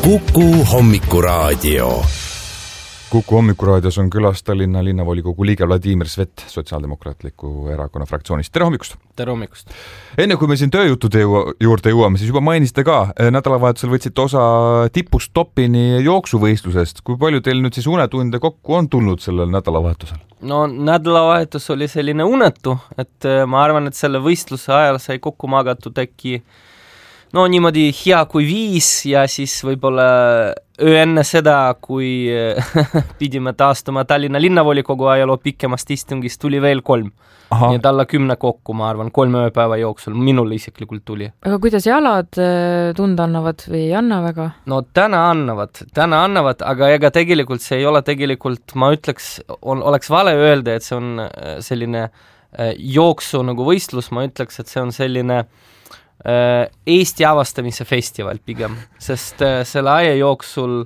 Kuku Hommikuraadio. Kuku Hommikuraadios on külas Tallinna linnavolikogu liige Vladimir Svet Sotsiaaldemokraatliku erakonna fraktsioonist. Tere hommikust! Tere hommikust! Enne kui me siin tööjutude juurde jõuame, siis juba mainisite ka, nädalavahetusel võtsite osa tipust toppini jooksuvõistlusest. Kui palju teil nüüd siis unetunde kokku on tulnud sellel nädalavahetusel? No nädalavahetus oli selline unetu, et ma arvan, et selle võistluse ajal sai kokku magatud äkki niimoodi hea kui 5 ja siis võib-olla öö enne seda, kui pidime taastuma Tallinna linnavolikogu ajaloo pikemast istungist, tuli veel 3. Nii et alla 10 kokku, ma arvan, 3 ööpäeva jooksul minul isiklikult tuli. Aga kuidas jalad tunda annavad või ei anna väga? No täna annavad, aga ega tegelikult see ei ole tegelikult, ma ütleks, oleks vale öelda, et see on selline jooksu nagu võistlus, ma ütleks, et see on selline Eesti avastamise festival pigem, sest selle aja jooksul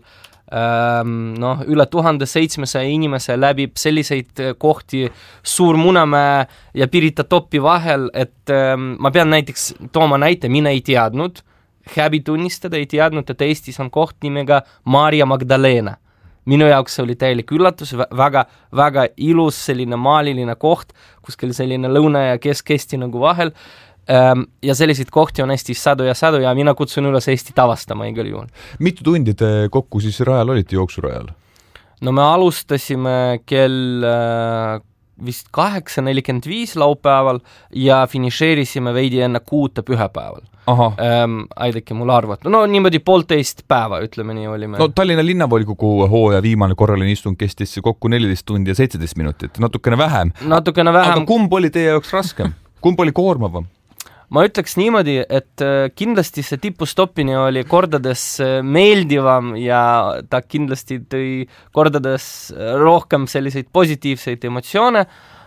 üle 1700 inimese läbib selliseid kohti Suur Munamäe ja Pirita Topi vahel, et ma pean näiteks tooma näite, mina ei teadnud, häbi tunnistada, ei teadnud, et Eestis on koht nimega Maria Magdalena. Minu jaoks oli täielik üllatus, väga, väga ilus selline maaliline koht, kuskil selline lõuna ja kesk-Eesti nagu vahel. Ja selliseid kohti on Eestis sadu ja mina kutsun üles Eesti tavastama igal juhul. Mitu tundi te kokku siis rajal olite jooksurajal? No me alustasime kell vist 8:45 laupäeval ja finišeerisime veidi enne 6 pühapäeval. Aidake mul arvata. No niimoodi 1,5 päeva, ütleme nii olime. No Tallinna linnavolikogu hooaja viimane korraline istung kestis kokku 14 tundi ja 17 minutit, natukene vähem. Aga kumb oli teie jaoks raskem? Kumb oli koormavam? Ma ütleks niimoodi, et kindlasti see tipustoppini oli kordades meeldivam ja ta kindlasti tõi kordades rohkem selliseid positiivseid emotsioone,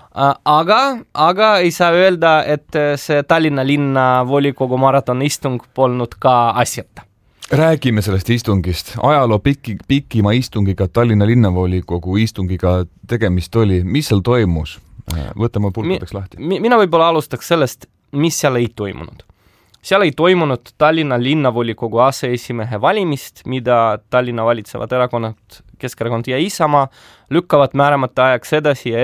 aga ei saa öelda, et see Tallinna linnavolikogu maraton istung polnud ka asjata. Räägime sellest istungist. Ajaloo pikima istungiga Tallinna linnavolikogu istungiga tegemist oli. Mis seal toimus? Võtame pulkadeks lahti. Mina võib-olla alustaks sellest, mis seal ei toimunud. Seal ei toimunud Tallinna linnavolikogu aseesimehe valimist, mida Tallinna valitsevad erakonnad, Keskerakond ja Isamaa lükkavad määramata ajaks edasi.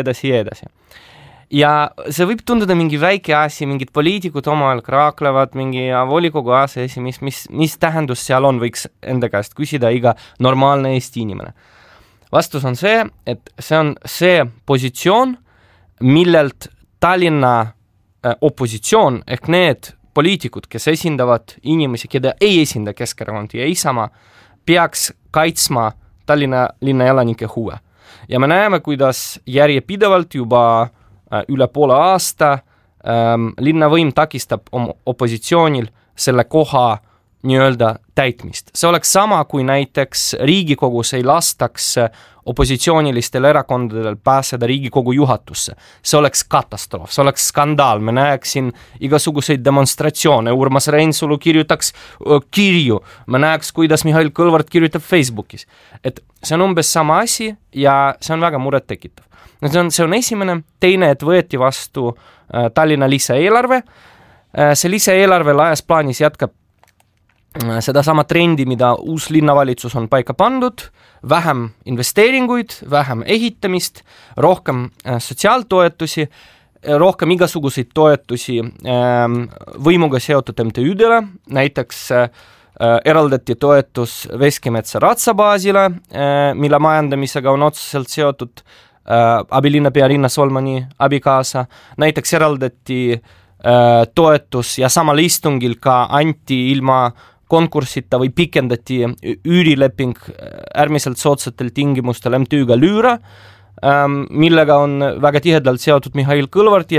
Ja see võib tunduda mingi väike asi, mingid poliitikud omavahel kraaklevad, mingi volikogu aseesimees, mis tähendus seal on, võiks enda käest küsida iga normaalne Eesti inimene. Vastus on see, et see on see positsioon, millelt Tallinna opositsioon ehk need poliitikud, kes esindavad inimesi, keda ei esinda Keskerakond ja Isamaa, peaks kaitsma Tallinna linna elanike huve. Ja me näeme, kuidas järjepidevalt juba üle poole aasta linnavõim takistab opositsioonil selle koha nii-öelda täitmist. See oleks sama, kui näiteks Riigikogus ei lastaks opositsioonilistel erakondadel pääseda Riigikogu juhatusse. See oleks katastroof, see oleks skandaal. Me näeksin igasuguseid demonstratsioone. Urmas Reinsalu kirjutaks kirju. Me näeks, kuidas Mihhail Kõlvart kirjutab Facebookis. Et see on umbes sama asi ja see on väga muret tekitav. See on esimene, teine, et võeti vastu Tallinna lisaeelarve. See lisaeelarve laias plaanis jätkab seda sama trendi, mida uus linnavalitsus on paika pandud, vähem investeeringuid, vähem ehitamist, rohkem sotsiaaltoetusi, rohkem igasuguseid toetusi võimuga seotud MTÜ-dele, näiteks eraldati toetus Veskimetsa ratsabaasile, mille majandamisega on otseselt seotud abilinnapea Riina Solmani abikaasa, näiteks eraldati toetus ja samal istungil ka anti ilma konkursita või pikendati üürileping äärmiselt soodsatel tingimustel MTÜ-ga Lüüra, millega on väga tihedalt seotud Mihhail Kõlvart